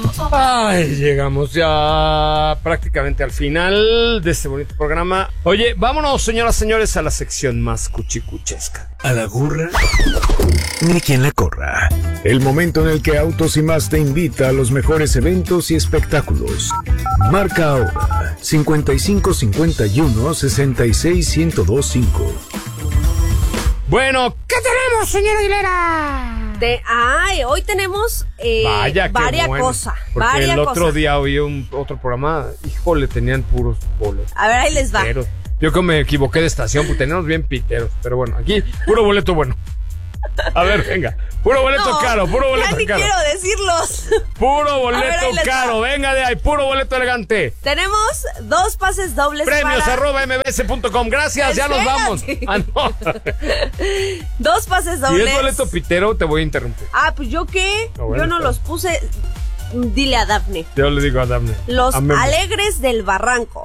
Ay, llegamos ya prácticamente al final de este bonito programa. Oye, vámonos, señoras y señores, a la sección más cuchicuchesca. A la gorra, ni quien la corra. El momento en el que Autos y Más te invita a los mejores eventos y espectáculos. Marca ahora 5551 661025. Bueno, ¿qué tenemos, señora Aguilera? Hoy tenemos varias cosas. Porque el otro día oí otro programa, híjole, tenían puros boletos. A ver, ahí les va. Yo que me equivoqué de estación, porque teníamos bien piteros. Pero bueno, aquí, puro boleto bueno. A ver, venga. Puro boleto caro, puro boleto ya ni caro. quiero decirlos. Puro boleto caro, venga de ahí, puro boleto elegante. Tenemos 2 pases dobles. Premios @mbs.com. Gracias, ya nos vamos. Ah, no. 2 pases dobles. Si es boleto pitero, te voy a interrumpir. Pues yo qué, bueno, yo no los puse. Dile a Dafne. Yo le digo a Dafne. Los Alegres del Barranco.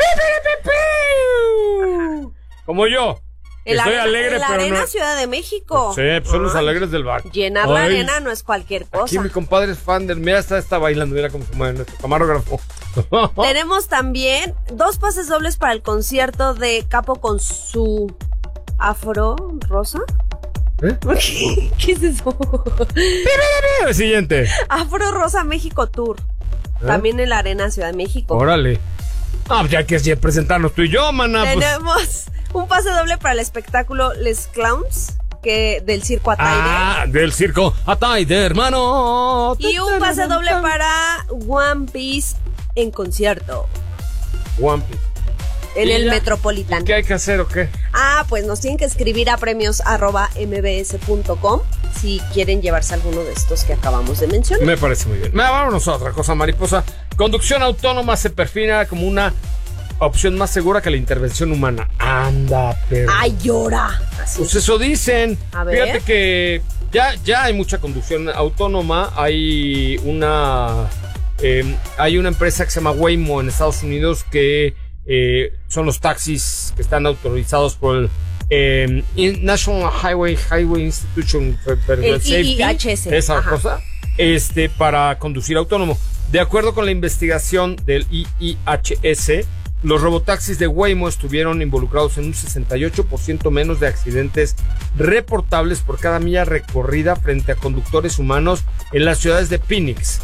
Como yo. Estoy alegre, la pero Arena no. Ciudad de México. Sí, son los Alegres del bar. Llenar la arena no es cualquier cosa. Aquí mi compadre es fan del... Mira, está bailando, mira cómo se mueve nuestro camarógrafo. Tenemos también 2 pases dobles para el concierto de Capo con su afro rosa. ¿Eh? ¿Qué es eso? Siguiente. Afro Rosa México Tour. También en la Arena Ciudad de México. Órale. Ya que es presentarnos tú y yo, mana. Tenemos un pase doble para el espectáculo Les Clowns, del circo Ataide. Del circo Ataide, hermano. Y un pase doble para One Piece en concierto. One Piece. En el Metropolitano. ¿Qué hay que hacer o qué? Pues nos tienen que escribir a premios@mbs.com si quieren llevarse alguno de estos que acabamos de mencionar. Me parece muy bien. Vámonos a otra cosa, mariposa. Conducción autónoma se perfila como una opción más segura que la intervención humana. Anda, pero... ¡Ay, llora! Pues eso dicen. A ver. Fíjate que ya hay mucha conducción autónoma. Hay una empresa que se llama Waymo en Estados Unidos que son los taxis que están autorizados por el National Highway Institution for Safety. IHS. Esa cosa. Para conducir autónomo. De acuerdo con la investigación del IIHS, los robotaxis de Waymo estuvieron involucrados en un 68% menos de accidentes reportables por cada milla recorrida frente a conductores humanos en las ciudades de Phoenix,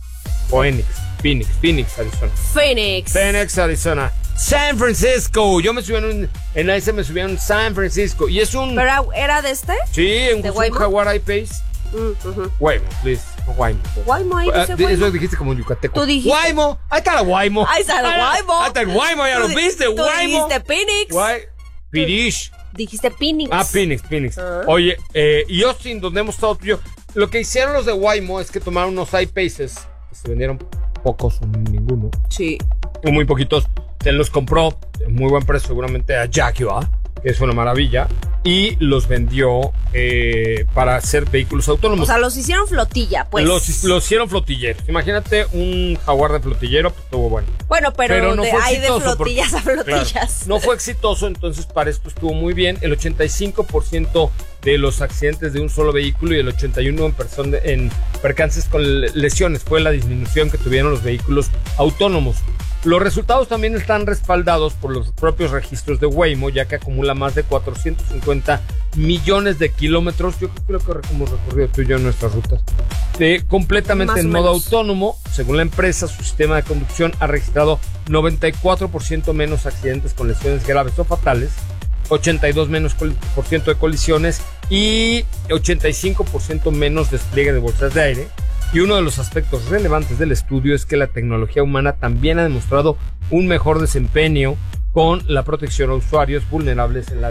Arizona. Phoenix, Arizona. San Francisco. Yo me subí en ese me subí en San Francisco. Y es un... ¿Pero era de este? Sí, un Jaguar I-Pace. Waymo, please. Waymo. Ahí dice Waymo. Eso dijiste como en yucateco. Tú dijiste. Waymo. Ahí está la Waymo. Ahí está la Waymo. Ahí está el Waymo, ya lo viste. Tú Waymo. dijiste Phoenix. Phoenix. Dijiste Phoenix. Phoenix. Oye, y Austin, donde hemos estado tú y yo. Lo que hicieron los de Waymo es que tomaron unos I-Paces que se vendieron pocos o ninguno. Sí. O muy poquitos. Se los compró en muy buen precio seguramente a Jaguar, que es una maravilla, y los vendió para hacer vehículos autónomos. O sea, los hicieron flotilla, pues. Los hicieron flotilleros. Imagínate un Jaguar de flotillero, pues estuvo bueno. Bueno, pero no hay de flotillas a flotillas. Claro, no fue exitoso, entonces para esto estuvo muy bien. El 85% de los accidentes de un solo vehículo y el 81% en percances con lesiones fue la disminución que tuvieron los vehículos autónomos. Los resultados también están respaldados por los propios registros de Waymo, ya que acumula más de 450 millones de kilómetros. Yo creo que hemos recorrido tú y yo en nuestras rutas. Completamente en modo autónomo. Según la empresa, su sistema de conducción ha registrado 94% menos accidentes con lesiones graves o fatales, 82% menos de colisiones y 85% menos despliegue de bolsas de aire. Y uno de los aspectos relevantes del estudio es que la tecnología humana también ha demostrado un mejor desempeño con la protección a usuarios vulnerables en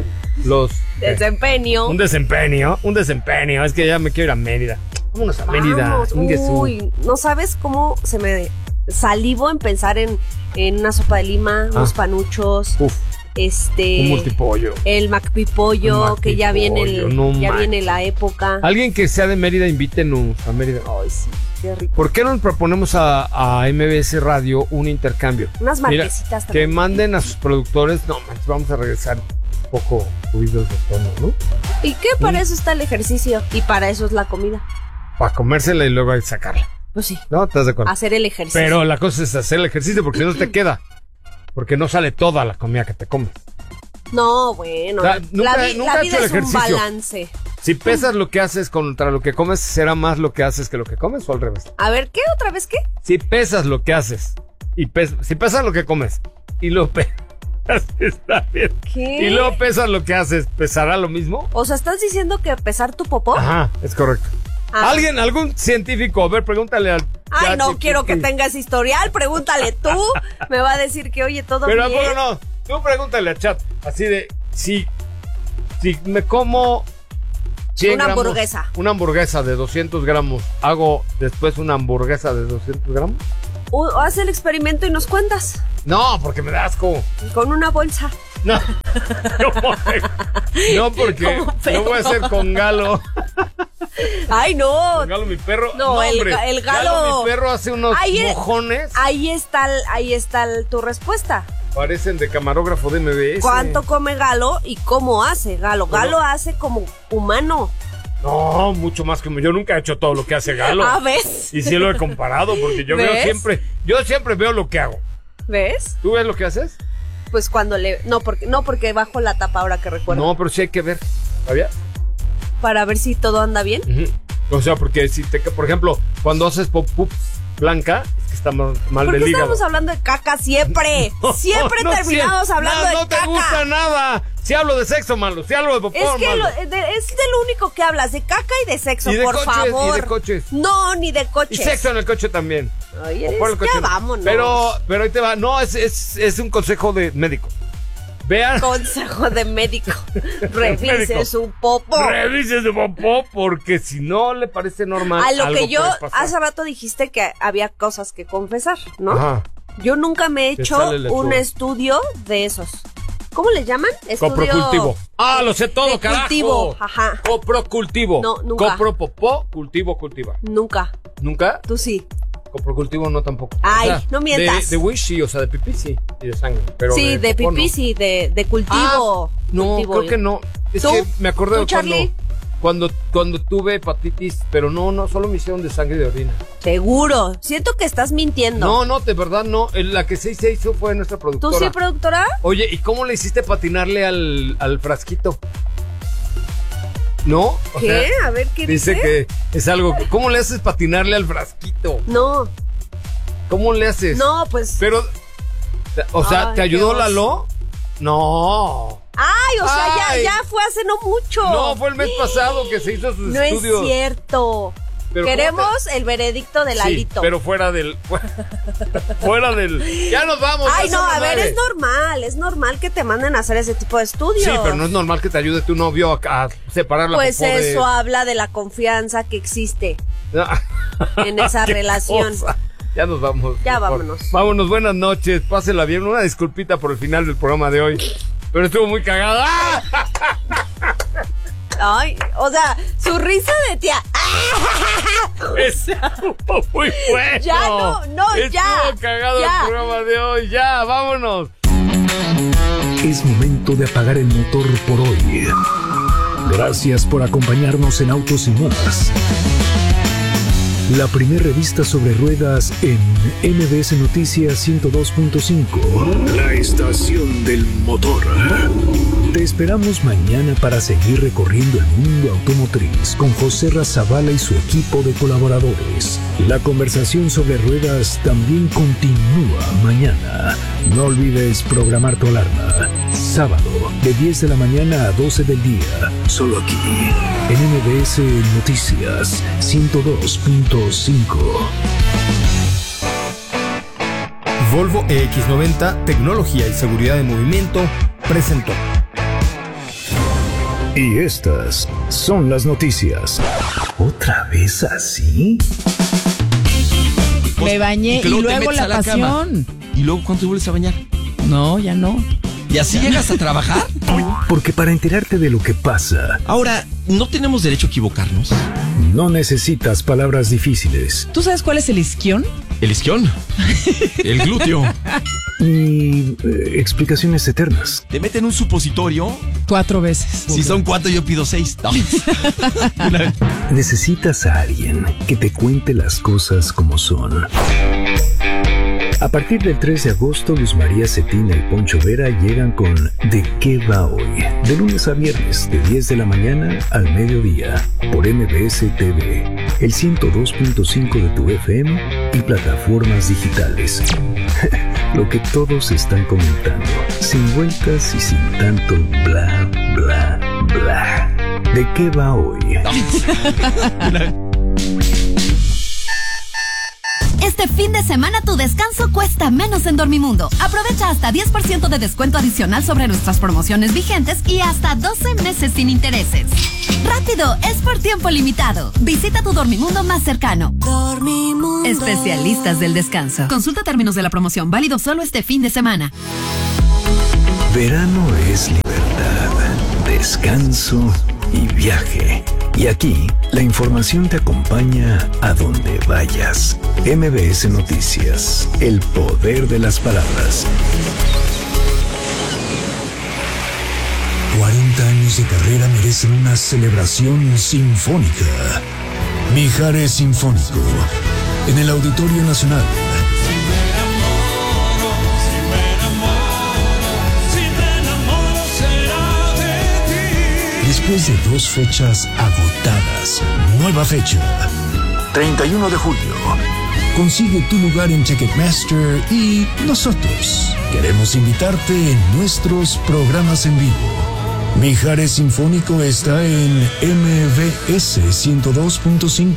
desempeño. Un desempeño. Es que ya me quiero ir a Mérida. Vámonos a Mérida. Uy, no sabes cómo se me salivo en pensar en una sopa de lima, unos panuchos. Un multipollo. El McPipollo, que ya viene la época. Alguien que sea de Mérida, invítenos a Mérida. Ay, sí, qué rico. ¿Por qué no nos proponemos a MBS Radio un intercambio? Unas marquesitas también. Que manden a sus productores. No, manches, vamos a regresar un poco subidos de tono, ¿no? ¿Y qué? Para eso está el ejercicio y para eso es la comida. Para comérsela y luego sacarla. Pues sí. ¿No? ¿Estás de acuerdo? Hacer el ejercicio. Pero la cosa es hacer el ejercicio porque si no te queda. Porque no sale toda la comida que te comes. No, bueno. O sea, nunca la he vida hecho el es un ejercicio. balance. Si pesas lo que haces contra lo que comes, ¿será más lo que haces que lo que comes o al revés? A ver, ¿qué? ¿Otra vez qué? Si pesas lo que haces si pesas lo que comes y luego está bien. ¿Qué? Y luego pesas lo que haces, ¿pesará lo mismo? O sea, ¿estás diciendo que pesar tu popó? Ajá, es correcto. Ah. Algún científico, a ver, pregúntale al... Ay, no ChatGPT. quiero que tengas historial, pregúntale tú. Me va a decir que, oye, todo Pero bien. no, tú pregúntale a Chat, así de, si me como 100 Una gramos, hamburguesa. una hamburguesa de 200 gramos, ¿hago después una hamburguesa de 200 gramos? Haz el experimento y nos cuentas. No, porque me da asco. Con una bolsa. No, no porque Como feo. lo voy a hacer con Galo. Ay, no. Con Galo, mi perro. No, el hombre, Galo. mi perro hace unos mojones. Ahí está tu respuesta. Parecen de camarógrafo de MBS. ¿Cuánto come Galo y cómo hace Galo? Galo hace como humano. No, mucho más que yo nunca he hecho todo lo que hace Galo. Ah, ¿ves? Y sí lo he comparado porque yo veo ¿Ves? yo siempre veo lo que hago. ¿Ves? ¿Tú ves lo que haces? Pues cuando no porque bajo la tapa ahora que recuerdo. No, pero sí hay que ver. ¿Sabías? Para ver si todo anda bien. O sea, porque si por ejemplo, cuando haces pop-ups blanca, es que está mal ¿Por del qué hígado. estamos hablando de caca siempre? Siempre No, terminamos hablando de no caca. te gusta nada. Si hablo de sexo, malo. Si hablo de popó, Es que malo. es de lo único que hablas, de caca y de sexo, Y de por coches, favor. y de coches. No, ni de Y coches. sexo en el coche también. Oye, O por el coche. ya vámonos. Pero ahí te va. No, es un consejo de médico. Vean. Consejo de médico. Revise Médico. su popo. Revise su popó porque si no le parece normal. A lo algo que yo puede pasar. hace rato dijiste que había cosas que confesar, ¿no? Ajá. Yo nunca me he Te hecho sale lechuga. un estudio de esos. ¿Cómo le llaman? Coprocultivo. Ah, lo sé todo, de carajo. cultivo, ajá. Coprocultivo. No, nunca. Copropopó, cultivo, cultiva. Nunca. ¿Nunca? Tú sí. Coprocultivo no tampoco. Ay, no mientas. De wish sí, o sea, de pipí sí. Y de sangre. Pero Sí, de popó, pipí no. sí, de cultivo. No, Cultivo. creo que no. Es ¿Tú? que me acordé ¿Tú, de Charlie? cuando tuve hepatitis, pero no, solo me hicieron de sangre y de orina. Seguro. Siento que estás mintiendo. No, de verdad no. La que sí se hizo fue nuestra ¿Tú productora. sí, productora? Oye, ¿y cómo le hiciste patinarle al frasquito? ¿No? O ¿Qué? sea, A ver, ¿qué dice dice? que es algo. ¿Cómo le haces patinarle al frasquito? No, ¿Cómo le haces? no, pues... Pero, o sea, Ay, ¿te ayudó qué oso. Lalo? No. Ay, o sea, Ay. ya fue hace no mucho. No, fue el mes pasado que se hizo sus No estudios. es cierto. Pero Queremos el veredicto de Sí, Lalito. pero fuera del... Fuera del... Ya nos vamos. Ay, ya no, son a ver, las 9. es normal que te manden a hacer ese tipo de estudios. Sí, pero no es normal que te ayude tu novio a separar la Pues popó de- eso habla de la confianza que existe No. en esa Qué relación. cosa. Ya nos vamos. Ya mejor. vámonos. Vámonos, buenas noches. Pásela bien. Una disculpita por el final del programa de hoy. Pero estuvo muy cagada. ¡Ah! Ay, o sea, su risa de tía. Estuvo muy bueno. Ya, no, ya. Estuvo cagado Ya. el programa de hoy. Ya, vámonos. Es momento de apagar el motor por hoy. Gracias por acompañarnos en Autos y Modas. La primera revista sobre ruedas en MBS Noticias 102.5. La estación del motor. Te esperamos mañana para seguir recorriendo el mundo automotriz con José Razabala y su equipo de colaboradores. La conversación sobre ruedas también continúa mañana. No olvides programar tu alarma. Sábado, de 10 de la mañana a 12 del día. Solo aquí, en MBS Noticias 102.5. Volvo EX90, tecnología y seguridad de movimiento, presentó. Y estas son las noticias. ¿Otra vez así? Me bañé y te luego metes la a cama. pasión. ¿Y luego cuánto te vuelves a bañar? No, ya no. ¿Y así llegas a trabajar? Porque para enterarte de lo que pasa, Ahora, ¿no tenemos derecho a equivocarnos? no necesitas palabras difíciles. ¿Tú sabes cuál es el isquión? El isquión. El glúteo. y explicaciones eternas. ¿Te meten un supositorio? 4 veces. Si son 4, yo pido 6. No. Necesitas a alguien que te cuente las cosas como son. A partir del 3 de agosto, Luz María Cetina y Poncho Vera llegan con ¿De qué va hoy? De lunes a viernes, de 10 de la mañana al mediodía, por MBS TV, el 102.5 de tu FM y plataformas digitales. Lo que todos están comentando, sin vueltas y sin tanto bla, bla, bla. ¿De qué va hoy? Este fin de semana tu descanso cuesta menos en Dormimundo. Aprovecha hasta 10% de descuento adicional sobre nuestras promociones vigentes y hasta 12 meses sin intereses. ¡Rápido! Es por tiempo limitado. Visita tu Dormimundo más cercano. Dormimundo. Especialistas del descanso. Consulta términos de la promoción. Válido solo este fin de semana. Verano es libertad, descanso y viaje. Y aquí, la información te acompaña a donde vayas. MBS Noticias, el poder de las palabras. 40 años de carrera merecen una celebración sinfónica. Mijares Sinfónico, en el Auditorio Nacional. Después de 2 fechas agotadas, nueva fecha, 31 de julio. Consigue tu lugar en Ticketmaster y nosotros queremos invitarte en nuestros programas en vivo. Mijares Sinfónico está en MBS 102.5.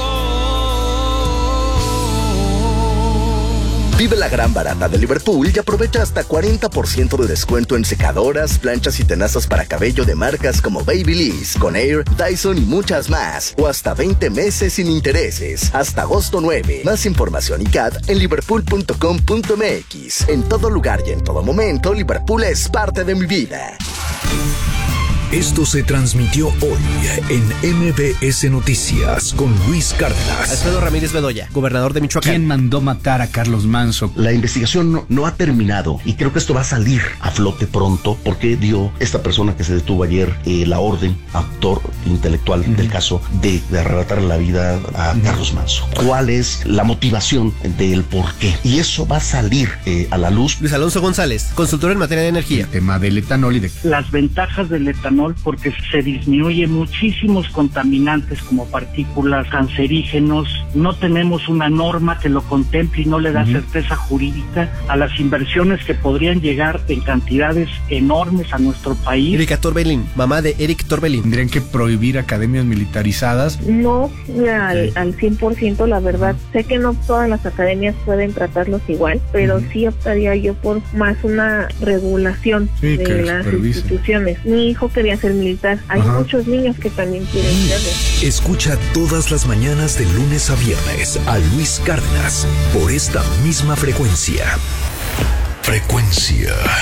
Vive la gran barata de Liverpool y aprovecha hasta 40% de descuento en secadoras, planchas y tenazas para cabello de marcas como Babyliss, Conair, Dyson y muchas más. O hasta 20 meses sin intereses. Hasta agosto 9. Más información y CAT en liverpool.com.mx. En todo lugar y en todo momento, Liverpool es parte de mi vida. Esto se transmitió hoy en MBS Noticias con Luis Cárdenas. Alfredo Ramírez Bedoya, gobernador de Michoacán. ¿Quién mandó matar a Carlos Manso? La investigación no ha terminado y creo que esto va a salir a flote pronto porque dio esta persona que se detuvo ayer la orden, autor intelectual del caso, de arrebatar la vida a Carlos Manso. ¿Cuál es la motivación del por qué? Y eso va a salir a la luz. Luis Alonso González, consultor en materia de energía. El tema del etanol y de... Las ventajas del etanol porque se disminuye muchísimos contaminantes como partículas, cancerígenos. No tenemos una norma que lo contemple y no le da certeza jurídica a las inversiones que podrían llegar en cantidades enormes a nuestro país. Erika Torbellín, mamá de Eric Torbellín. ¿Tendrían que prohibir academias militarizadas? No al 100%, la verdad. Sé que no todas las academias pueden tratarlos igual, pero sí optaría yo por más una regulación de las instituciones. Mi hijo quería ser militar. Hay muchos niños que también quieren serlo. Escucha todas las mañanas de lunes a viernes a Luis Cárdenas por esta misma frecuencia. Frecuencia